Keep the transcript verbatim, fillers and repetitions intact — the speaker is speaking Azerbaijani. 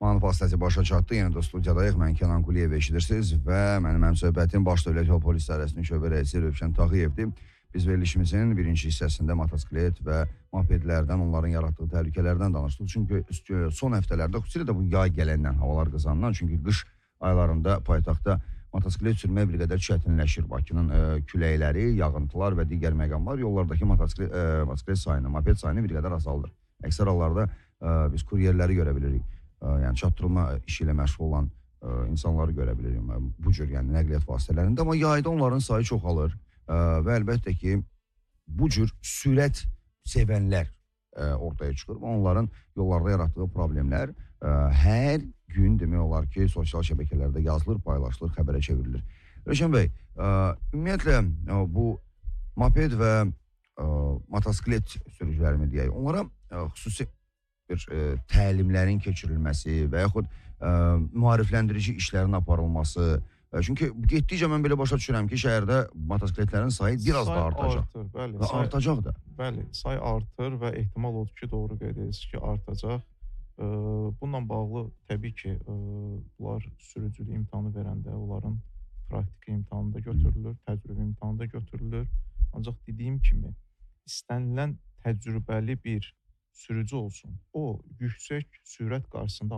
Kanal vasitəsi başa çatdı. Yenə də studiyadayıq. Mən Kənan Quliyev eşidirsiniz və mənim həm söhbətim Baş Dövlət Yol Polis İdarəsinin şöbə rəisi Rövşən Tağıyevdir. Biz verilişimizin birinci hissəsində motosiklet və mopedlərdən, onların yaratdığı təhlükələrdən danışdıq. Çünki son həftələrdə, xüsusilə də bu yay gələndən, havalar qızandan, çünki qış aylarında paytaxtda motosiklet sürmək bir qədər çətinləşir. Bakının e, küləkləri, yağıntılar və digər məqamlar yollardakı motosiklet, e, motosiklet sayını, moped sayını bir qədər azaldır. Əksər hallarda e, biz kuryerləri görə bilirik. E, yəni çatdırılma işi ilə məşğul olan e, insanları görə bilirik bu cür yəni nəqliyyat vasitələrində. Amma yayda onların sayı çoxalır. E, və əlbəttə ki, bu cür sürət sevənlər e, ortaya çıxır. Onların yollarda yaratdığı problemlər e, hər gün demək olar ki, sosial şəbəkələrdə yazılır, paylaşılır, xəbərə çevrilir. Rövşən bəy, ə, ümumiyyətlə ə, bu moped və ə, motosiklet sürücülərimi deyək, onlara ə, xüsusi bir ə, təlimlərin keçirilməsi və yaxud ə, müarifləndirici işlərin aparılması. Ə, çünki getdikcə mən belə başa düşürəm ki, şəhərdə motosikletlərin sayı biraz say da artacaq. Artır, bəli, və say, artacaq da. Bəli, say artır və ehtimal odur ki, doğru qeyd edirsiniz ki, artacaq. Bununla bağlı təbii ki, bunlar sürücülük imtahanı verəndə onların praktiki imtahanı da götürülür, təcrübə imtahanı da götürülür. Ancaq dediyim kimi, istənilən təcrübəli bir sürücü olsun, o yüksək sürət qarşısında